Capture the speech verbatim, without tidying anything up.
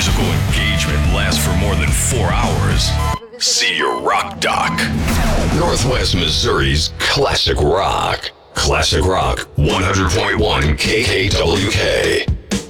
physical engagement lasts for more than four hours, see your rock doc. Northwest Missouri's Classic Rock. Classic Rock one hundred point one K K W K.